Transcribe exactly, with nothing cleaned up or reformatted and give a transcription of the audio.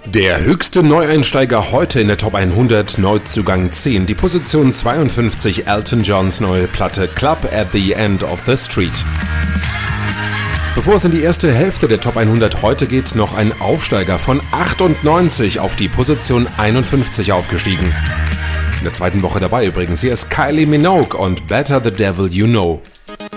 Der höchste Neueinsteiger heute in der Top hundert, Neuzugang zehn, die Position zweiundfünfzig, Elton Johns neue Platte Club at the End of the Street. Bevor es in die erste Hälfte der Top hundert heute geht, noch ein Aufsteiger von achtundneunzig auf die Position einundfünfzig aufgestiegen. In der zweiten Woche dabei übrigens, hier ist Kylie Minogue und Better the Devil You Know.